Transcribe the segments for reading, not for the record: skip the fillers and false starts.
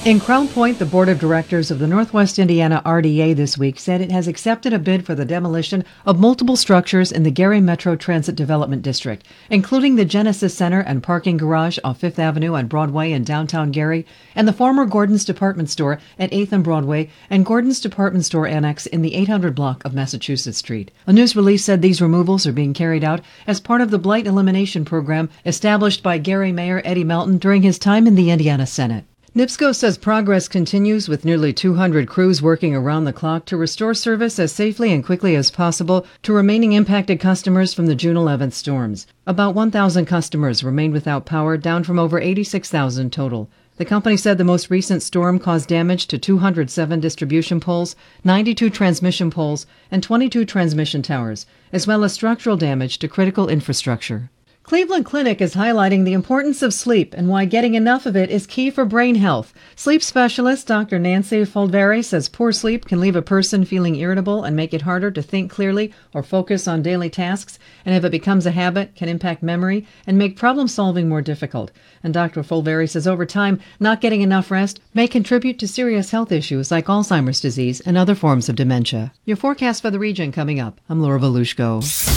In Crown Point, the board of directors of the Northwest Indiana RDA this week said it has accepted a bid for the demolition of multiple structures in the Gary Metro Transit Development District, including the Genesis Center and parking garage off Fifth Avenue and Broadway in downtown Gary, and the former Gordon's Department Store at 8th and Broadway and Gordon's Department Store Annex in the 800 block of Massachusetts Street. A news release said these removals are being carried out as part of the blight elimination program established by Gary Mayor Eddie Melton during his time in the Indiana Senate. NIPSCO says progress continues with nearly 200 crews working around the clock to restore service as safely and quickly as possible to remaining impacted customers from the June 11th storms. About 1,000 customers remained without power, down from over 86,000 total. The company said the most recent storm caused damage to 207 distribution poles, 92 transmission poles, and 22 transmission towers, as well as structural damage to critical infrastructure. Cleveland Clinic is highlighting the importance of sleep and why getting enough of it is key for brain health. Sleep specialist Dr. Nancy Foldveri says poor sleep can leave a person feeling irritable and make it harder to think clearly or focus on daily tasks, and if it becomes a habit, can impact memory and make problem solving more difficult. And Dr. Foldveri says over time, not getting enough rest may contribute to serious health issues like Alzheimer's disease and other forms of dementia. Your forecast for the region coming up. I'm Laura Volushko.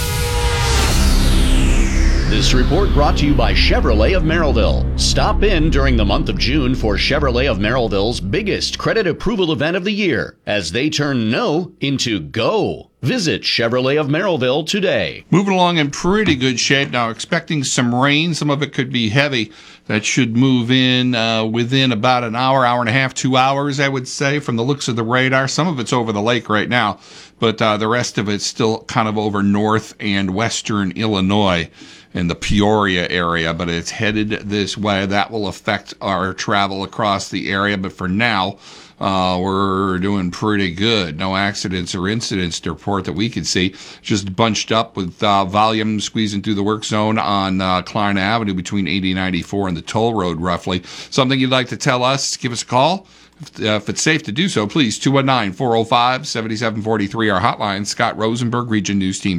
This report brought to you by Chevrolet of Merrillville. Stop in during the month of June for Chevrolet of Merrillville's biggest credit approval event of the year as they turn no into go. Visit Chevrolet of Merrillville today. Moving along in pretty good shape now. Expecting some rain. Some of it could be heavy. That should move in within about an hour, hour and a half, 2 hours, I would say, from the looks of the radar. Some of it's over the lake right now, but the rest of it's still kind of over north and western Illinois in the Peoria area, but it's headed this way. That will affect our travel across the area, but for now, we're doing pretty good. No accidents or incidents to report that we can see. Just bunched up with volume squeezing through the work zone on Klein Avenue between 80 and 94 and the toll road roughly. Something you'd like to tell us, give us a call. If it's safe to do so, please, 219-405-7743, our hotline. Scott Rosenberg, Region News Team.